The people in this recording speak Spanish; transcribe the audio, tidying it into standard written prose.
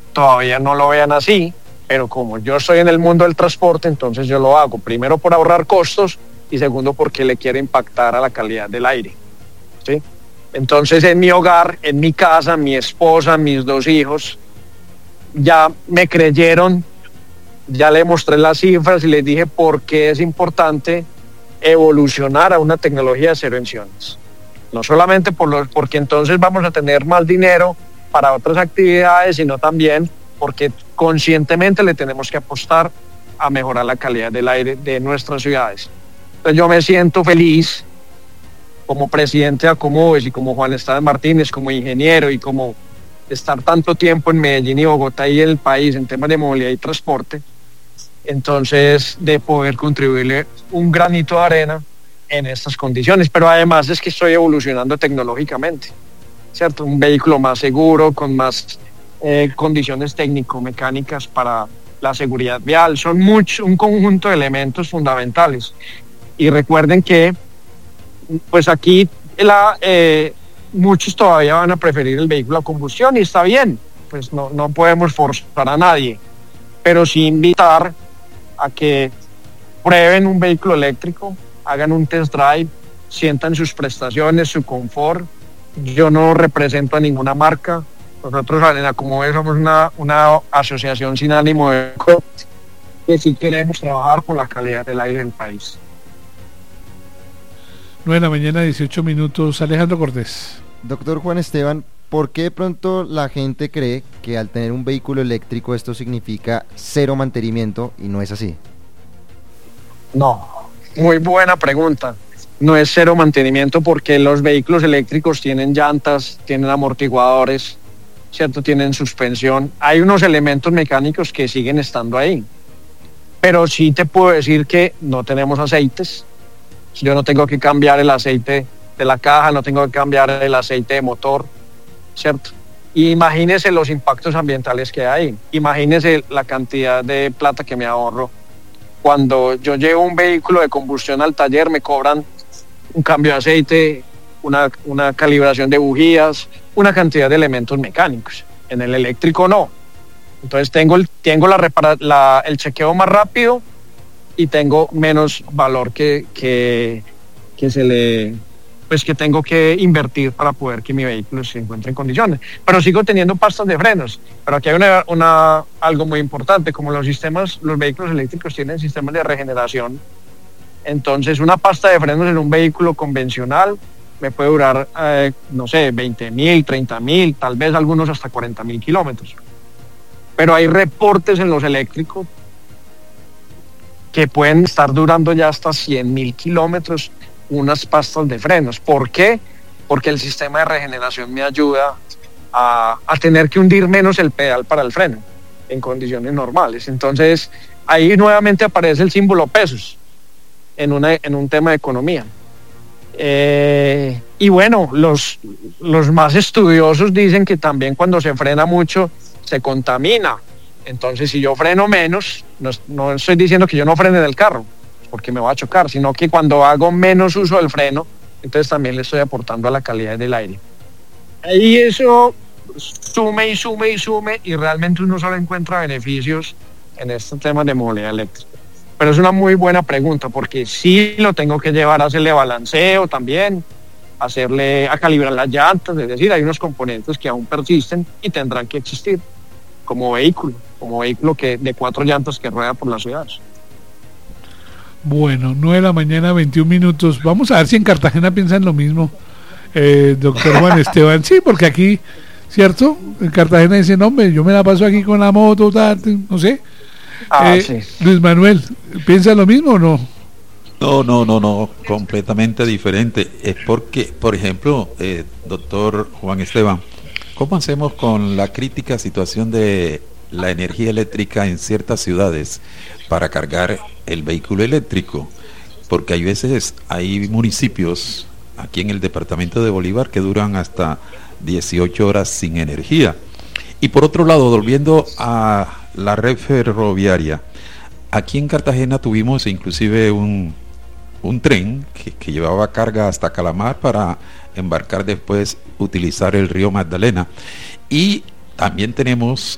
todavía no lo vean así, pero como yo estoy en el mundo del transporte, entonces yo lo hago, primero por ahorrar costos y segundo porque le quiero impactar a la calidad del aire, ¿sí? Entonces en mi hogar, en mi casa, mi esposa, mis 2 hijos, ya me creyeron, ya le mostré las cifras y les dije por qué es importante evolucionar a una tecnología de cero emisiones. No solamente porque entonces vamos a tener más dinero para otras actividades, sino también porque conscientemente le tenemos que apostar a mejorar la calidad del aire de nuestras ciudades. Entonces yo me siento feliz como presidente de Acomoves y como Juan Esteban Martínez, como ingeniero y como estar tanto tiempo en Medellín y Bogotá y el país en temas de movilidad y transporte, entonces de poder contribuirle un granito de arena en estas condiciones, pero además es que estoy evolucionando tecnológicamente, ¿cierto? Un vehículo más seguro, con más condiciones técnico-mecánicas para la seguridad vial, son un conjunto de elementos fundamentales. Y recuerden que pues aquí muchos todavía van a preferir el vehículo a combustión y está bien, pues no podemos forzar a nadie, pero sí invitar a que prueben un vehículo eléctrico, hagan un test drive, sientan sus prestaciones, su confort. Yo no represento a ninguna marca, nosotros en Acomoves somos una asociación sin ánimo de lucro que sí queremos trabajar por la calidad del aire del país. 9 a.m, 18 minutos. Alejandro Cortés. Doctor Juan Esteban, ¿por qué de pronto la gente cree que al tener un vehículo eléctrico esto significa cero mantenimiento y no es así? No, muy buena pregunta. No es cero mantenimiento porque los vehículos eléctricos tienen llantas, tienen amortiguadores, ¿cierto? Tienen suspensión. Hay unos elementos mecánicos que siguen estando ahí. Pero sí te puedo decir que no tenemos aceites. Yo no tengo que cambiar el aceite de la caja, no tengo que cambiar el aceite de motor, ¿cierto? Y imagínese los impactos ambientales que hay. Imagínese la cantidad de plata que me ahorro. Cuando yo llevo un vehículo de combustión al taller, me cobran un cambio de aceite, una calibración de bujías, una cantidad de elementos mecánicos. En el eléctrico no. Entonces tengo el chequeo más rápido y tengo menos valor que tengo que invertir para poder que mi vehículo se encuentre en condiciones. Pero sigo teniendo pastas de frenos. Pero aquí hay algo muy importante, como los vehículos eléctricos tienen sistemas de regeneración. Entonces una pasta de frenos en un vehículo convencional me puede durar, 20.000, 30.000, tal vez algunos hasta 40.000 kilómetros. Pero hay reportes en los eléctricos que pueden estar durando ya hasta 100.000 kilómetros unas pastas de frenos. ¿Por qué? Porque el sistema de regeneración me ayuda a tener que hundir menos el pedal para el freno en condiciones normales. Entonces ahí nuevamente aparece el símbolo pesos en un tema de economía. Y bueno, los más estudiosos dicen que también cuando se frena mucho se contamina. Entonces, si yo freno menos, no estoy diciendo que yo no frene del carro, porque me va a chocar, sino que cuando hago menos uso del freno, entonces también le estoy aportando a la calidad del aire. Y eso sume y realmente uno solo encuentra beneficios en este tema de movilidad eléctrica. Pero es una muy buena pregunta, porque sí lo tengo que llevar a hacerle balanceo también, a calibrar las llantas, es decir, hay unos componentes que aún persisten y tendrán que existir como vehículo que de 4 llantas que rueda por las ciudades. Bueno, 9 a.m, 21 minutos. Vamos a ver si en Cartagena piensan lo mismo, doctor Juan Esteban. Sí, porque aquí, ¿cierto? En Cartagena dicen, hombre, yo me la paso aquí con la moto, no sé. Sí. Luis Manuel, ¿piensa lo mismo o no? No, completamente diferente. Es porque, por ejemplo, doctor Juan Esteban, ¿cómo hacemos con la crítica situación de la energía eléctrica en ciertas ciudades para cargar el vehículo eléctrico? Porque hay municipios aquí en el departamento de Bolívar que duran hasta 18 horas sin energía. Y por otro lado, volviendo a la red ferroviaria, aquí en Cartagena tuvimos inclusive un tren que llevaba carga hasta Calamar para embarcar después, utilizar el río Magdalena. Y también tenemos